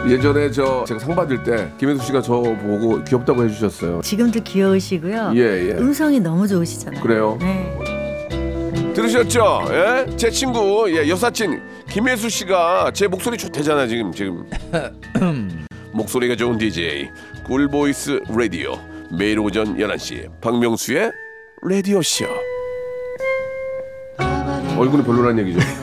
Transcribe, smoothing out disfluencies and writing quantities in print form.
예전에 제가 상 받을 때 김혜수 씨가 저 보고 귀엽다고 해주셨어요. 지금도 귀여우시고요. 예. 음성이 너무 좋으시잖아요. 그래요? 네. 들으셨죠? 예? 제 친구 여사친 김혜수 씨가 제 목소리 좋대잖아 지금. 목소리가 좋은 DJ 꿀보이스 라디오 매일 오전 11시 박명수의 라디오쇼. 얼굴은 별로란 얘기죠.